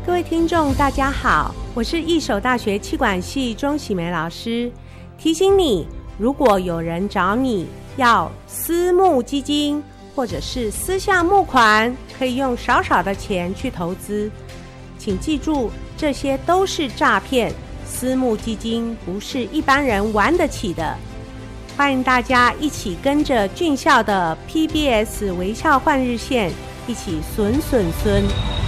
各位听众大家好，我是义守大学企管系钟喜梅老师。提醒你，如果有人找你要私募基金或者是私下募款，可以用少少的钱去投资，请记住，这些都是诈骗，私募基金不是一般人玩得起的。欢迎大家一起跟着俊孝的 PBS 微笑换日线一起损。